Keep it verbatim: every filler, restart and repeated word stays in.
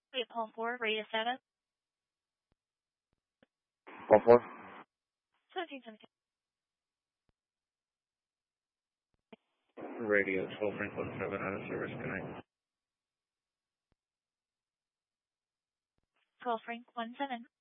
Wait, Palm four, radio status. One four. seventeen seventeen. Radio twelve Franklin seven out of service. Connect. twelve Frank one seven.